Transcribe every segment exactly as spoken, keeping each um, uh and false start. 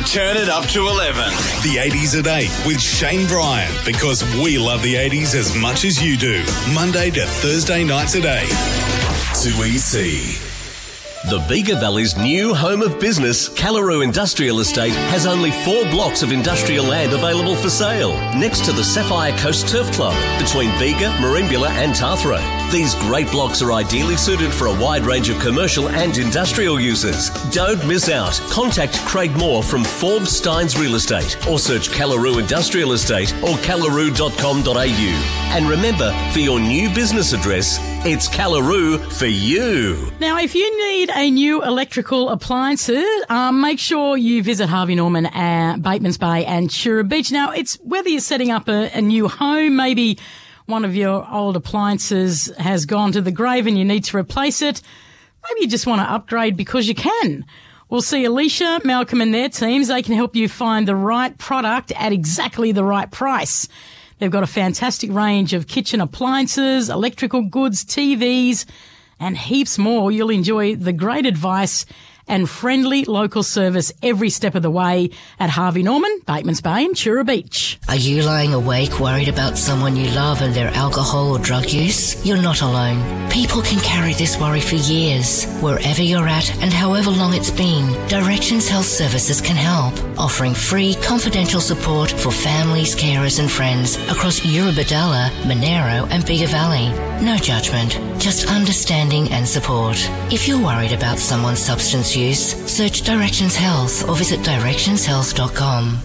turn it up to eleven. The eighties at eight with Shane Bryan, because we love the eighties as much as you do. Monday to Thursday nights at eight. two E C. The Bega Valley's new home of business, Callaroo Industrial Estate, has only four blocks of industrial land available for sale, next to the Sapphire Coast Turf Club, between Bega, Merimbula and Tathra. These great blocks are ideally suited for a wide range of commercial and industrial uses. Don't miss out. Contact Craig Moore from Forbes Steins Real Estate, or search Callaroo Industrial Estate or callaroo dot com dot a u. And remember, for your new business address, it's Callaroo for you. Now, if you need a new electrical appliances, um, make sure you visit Harvey Norman at Batemans Bay and Chura Beach. Now, it's whether you're setting up a, a new home, maybe one of your old appliances has gone to the grave and you need to replace it. Maybe you just want to upgrade because you can. We'll see Alicia, Malcolm and their teams. They can help you find the right product at exactly the right price. They've got a fantastic range of kitchen appliances, electrical goods, T Vs, and heaps more. You'll enjoy the great advice and friendly local service every step of the way at Harvey Norman, Batemans Bay and Chura Beach. Are you lying awake worried about someone you love and their alcohol or drug use? You're not alone. People can carry this worry for years. Wherever you're at and however long it's been, Directions Health Services can help, offering free confidential support for families, carers and friends across Eurobodalla, Monero and Bega Valley. No judgment, just understanding and support. If you're worried about someone's substance use, search Directions Health or visit directions health dot com.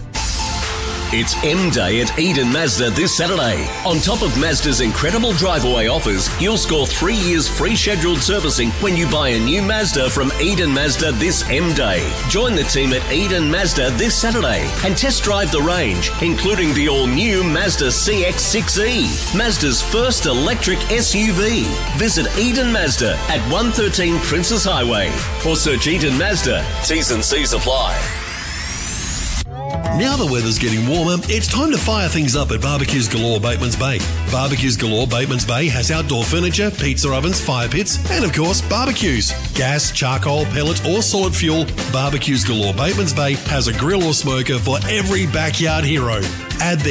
It's M Day at Eden Mazda this Saturday. On top of Mazda's incredible drive-away offers, you'll score three years free scheduled servicing when you buy a new Mazda from Eden Mazda this M Day. Join the team at Eden Mazda this Saturday and test drive the range, including the all-new Mazda C X six E, Mazda's first electric S U V. Visit Eden Mazda at one thirteen Princess Highway or search Eden Mazda. T's and C's apply. Now the weather's getting warmer, it's time to fire things up at Barbecues Galore Batemans Bay. Barbecues Galore Batemans Bay has outdoor furniture, pizza ovens, fire pits, and of course, barbecues. Gas, charcoal, pellet or solid fuel, Barbecues Galore Batemans Bay has a grill or smoker for every backyard hero. Add